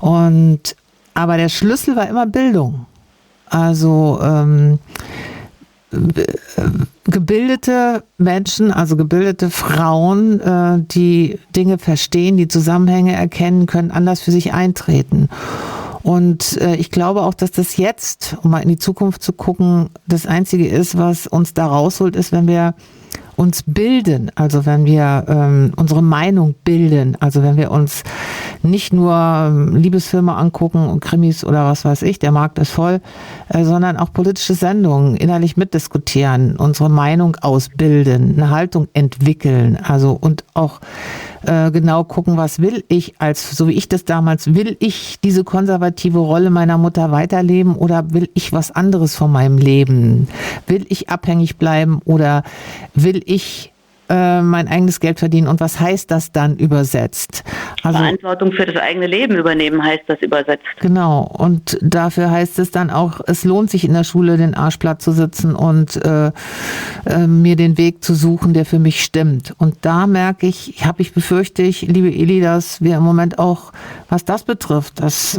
Aber der Schlüssel war immer Bildung. Also gebildete Menschen, also gebildete Frauen, die Dinge verstehen, die Zusammenhänge erkennen können, anders für sich eintreten. Und ich glaube auch, dass das jetzt, um mal in die Zukunft zu gucken, das Einzige ist, was uns da rausholt, ist, wenn wir uns bilden, also wenn wir unsere Meinung bilden, also wenn wir uns nicht nur Liebesfilme angucken und Krimis oder was weiß ich, der Markt ist voll, sondern auch politische Sendungen innerlich mitdiskutieren, unsere Meinung ausbilden, eine Haltung entwickeln, also und auch genau gucken, was will ich so wie ich das damals, will ich diese konservative Rolle meiner Mutter weiterleben oder will ich was anderes von meinem Leben? Will ich abhängig bleiben oder will ich mein eigenes Geld verdienen und was heißt das dann übersetzt? Also, Verantwortung für das eigene Leben übernehmen heißt das übersetzt. Genau, und dafür heißt es dann auch, es lohnt sich in der Schule den Arsch platt zu sitzen und mir den Weg zu suchen, der für mich stimmt. Und da merke ich, befürchte ich, liebe Eli, dass wir im Moment auch, was das betrifft, dass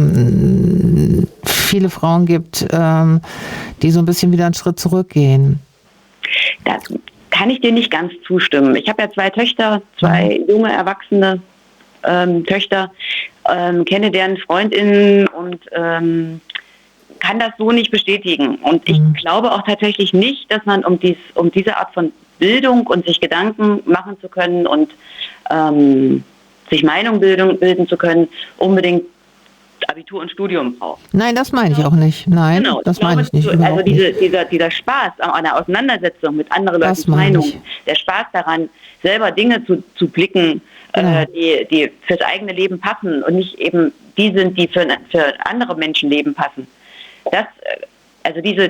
viele Frauen gibt, die so ein bisschen wieder einen Schritt zurückgehen. Da kann ich dir nicht ganz zustimmen. Ich habe ja 2 Töchter, 2 junge, erwachsene Töchter, kenne deren Freundinnen und kann das so nicht bestätigen. Und ich glaube auch tatsächlich nicht, dass man um diese Art von Bildung und sich Gedanken machen zu können und sich Meinung bilden zu können, unbedingt Abitur und Studium braucht. Nein, das meine ich auch nicht. Nein, genau, das meine ich nicht. Also dieser Spaß an einer Auseinandersetzung mit anderen Leuten Meinungen, der Spaß daran, selber Dinge zu blicken, genau, die fürs eigene Leben passen und nicht eben die sind, die für andere Menschenleben passen. Das, also diese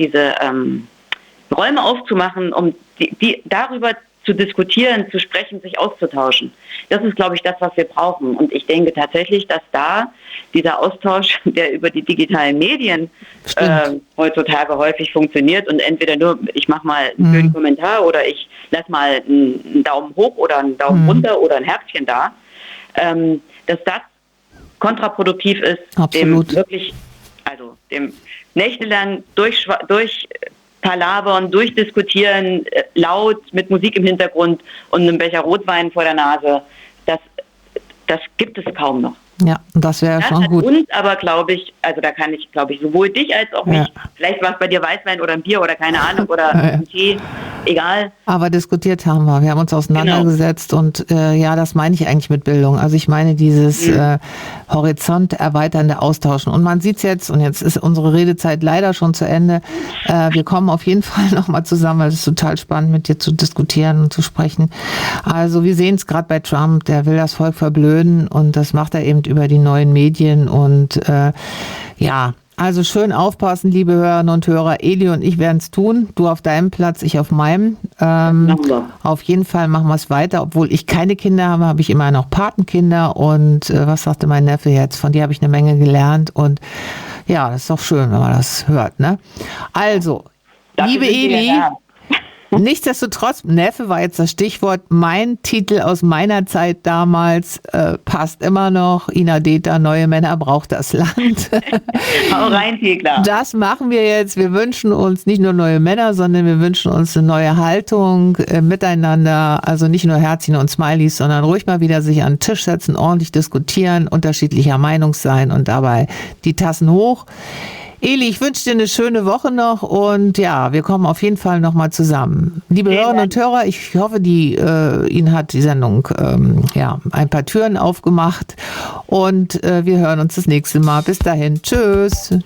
Räume aufzumachen, um die darüber zu diskutieren, zu sprechen, sich auszutauschen. Das ist, glaube ich, das, was wir brauchen. Und ich denke tatsächlich, dass da dieser Austausch, der über die digitalen Medien heutzutage häufig funktioniert und entweder nur, ich mache mal einen schönen Kommentar oder ich lasse mal einen Daumen hoch oder einen Daumen runter oder ein Herzchen da, dass das kontraproduktiv ist, absolut, dem nächtelang durch Palavern, durchdiskutieren, laut, mit Musik im Hintergrund und einem Becher Rotwein vor der Nase, das gibt es kaum noch. Ja, und das wäre schon gut. Uns aber, glaube ich, also da kann ich, glaube ich, sowohl dich als auch mich, vielleicht war es bei dir Weißwein oder ein Bier oder keine Ahnung oder ein Tee, egal. Aber diskutiert haben wir. Wir haben uns auseinandergesetzt und das meine ich eigentlich mit Bildung. Also ich meine dieses Horizont erweiternde Austauschen. Und man sieht es jetzt, und jetzt ist unsere Redezeit leider schon zu Ende, wir kommen auf jeden Fall nochmal zusammen, weil es ist total spannend, mit dir zu diskutieren und zu sprechen. Also wir sehen es gerade bei Trump, der will das Volk verblöden und das macht er eben über die neuen Medien und also schön aufpassen, liebe Hörerinnen und Hörer. Eli und ich werden es tun. Du auf deinem Platz, ich auf meinem. Auf jeden Fall machen wir es weiter. Obwohl ich keine Kinder habe, habe ich immer noch Patenkinder. Und was sagte mein Neffe jetzt? Von dir habe ich eine Menge gelernt. Und ja, das ist doch schön, wenn man das hört, ne? Also, liebe Eli, nichtsdestotrotz, Neffe war jetzt das Stichwort, mein Titel aus meiner Zeit damals passt immer noch. Ina Deta, Neue Männer braucht das Land. Hau rein, Tegler. Das machen wir jetzt. Wir wünschen uns nicht nur neue Männer, sondern wir wünschen uns eine neue Haltung miteinander. Also nicht nur Herzchen und Smileys, sondern ruhig mal wieder sich an den Tisch setzen, ordentlich diskutieren, unterschiedlicher Meinung sein und dabei die Tassen hoch. Eli, ich wünsche dir eine schöne Woche noch und ja, wir kommen auf jeden Fall nochmal zusammen. Liebe Hörerinnen und Hörer, ich hoffe, Ihnen hat die Sendung ein paar Türen aufgemacht und wir hören uns das nächste Mal. Bis dahin, tschüss.